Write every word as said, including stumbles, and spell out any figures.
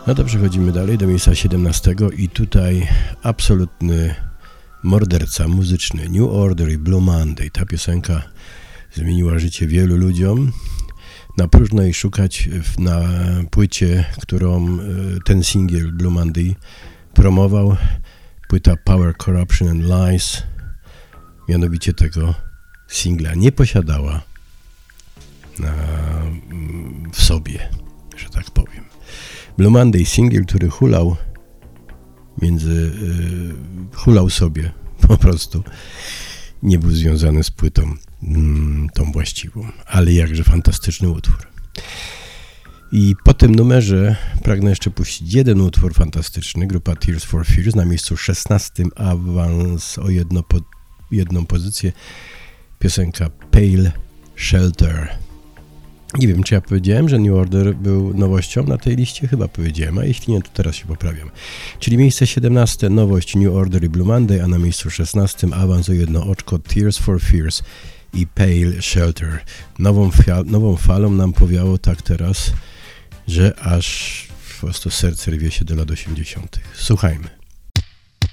No to przechodzimy dalej do miejsca siedemnastego i tutaj absolutny morderca muzyczny New Order i Blue Monday. Ta piosenka zmieniła życie wielu ludziom. Na próżno jej szukać na płycie, którą ten singiel Blue Monday promował. Płyta Power, Corruption and Lies mianowicie tego singla nie posiadała na, w sobie, że tak powiem. Blue Monday, singiel, który hulał między, yy, hulał sobie po prostu, nie był związany z płytą mm, tą właściwą, ale jakże fantastyczny utwór. I po tym numerze pragnę jeszcze puścić jeden utwór fantastyczny, grupa Tears for Fears, na miejscu szesnastym, awans o jedno po, jedną pozycję, piosenka Pale Shelter. Nie wiem, czy ja powiedziałem, że New Order był nowością na tej liście? Chyba powiedziałem, a jeśli nie, to teraz się poprawiam. Czyli miejsce siedemnaste, nowość New Order i Blue Monday, a na miejscu szesnastym awans o jedno oczko Tears for Fears i Pale Shelter. Nową, fia- nową falą nam powiało tak teraz, że aż po prostu serce rwie się do lat osiemdziesiątych. Słuchajmy.